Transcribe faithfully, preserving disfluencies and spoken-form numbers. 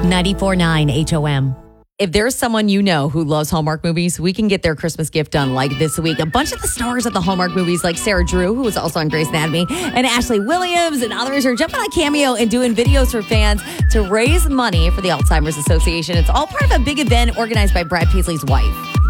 ninety-four point nine H O M. If there's someone you know who loves Hallmark movies, we can get their Christmas gift done like this week. A bunch of the stars of the Hallmark movies, like Sarah Drew, who was also on Grey's Anatomy, and Ashley Williams and others are jumping on Cameo and doing videos for fans to raise money for the Alzheimer's Association. It's all part of a big event organized by Brad Paisley's wife.